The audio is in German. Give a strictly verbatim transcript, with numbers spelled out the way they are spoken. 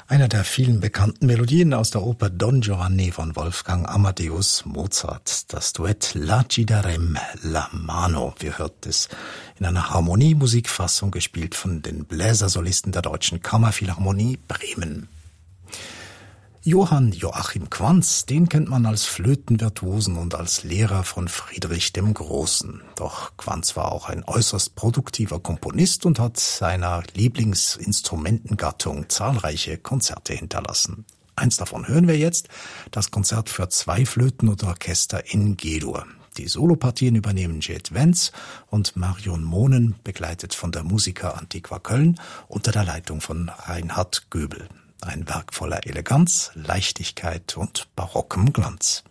Einer der vielen bekannten Melodien aus der Oper Don Giovanni von Wolfgang Amadeus Mozart. Das Duett La ci darem la mano. Wir hörten es in einer Harmoniemusikfassung, gespielt von den Bläsersolisten der Deutschen Kammerphilharmonie Bremen. Johann Joachim Quanz, den kennt man als Flötenvirtuosen und als Lehrer von Friedrich dem Großen. Doch Quanz war auch ein äußerst produktiver Komponist und hat seiner Lieblingsinstrumentengattung zahlreiche Konzerte hinterlassen. Eins davon hören wir jetzt, das Konzert für zwei Flöten und Orchester in G-Dur. Die Solopartien übernehmen Jet Wenz und Marion Mohnen, begleitet von der Musica Antiqua Köln unter der Leitung von Reinhard Göbel. Ein Werk voller Eleganz, Leichtigkeit und barockem Glanz.